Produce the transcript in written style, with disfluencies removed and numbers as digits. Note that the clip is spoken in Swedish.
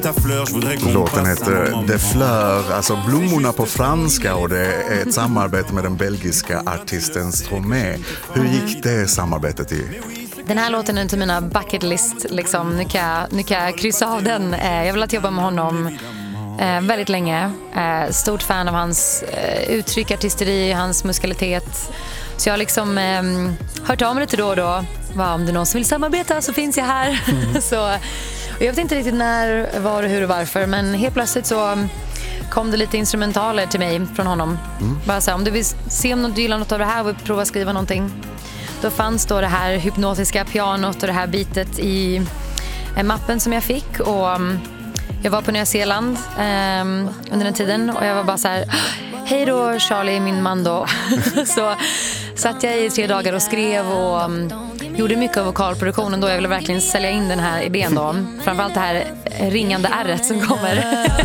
Låten heter De Fleur, alltså blommorna på franska, och det är ett samarbete med den belgiska artisten Stromae. Hur gick det samarbetet i? Den här låten är till mina bucket list, liksom. Nu kan jag kryssa av den. Jag har velat jobba med honom väldigt länge. Stort fan av hans uttryck, artisteri, hans musikalitet. Så jag har liksom hört av mig lite då och då. Om det är någon som vill samarbeta så finns jag här. Så, och jag vet inte riktigt när, var, hur och varför. Men helt plötsligt så kom det lite instrumentaler till mig från honom. Bara så här, om du vill se om du gillar något av det här och vill prova skriva någonting. Då fanns då det här hypnotiska pianot och det här bitet i mappen som jag fick. Och jag var på Nya Zeeland under den tiden. Och jag var bara så här: hej då Charlie, min man då. Så satt jag i 3 dagar och skrev och gjorde mycket av vokalproduktionen då. Jag ville verkligen sälja in den här idén då. Framförallt det här ringande ärret som kommer.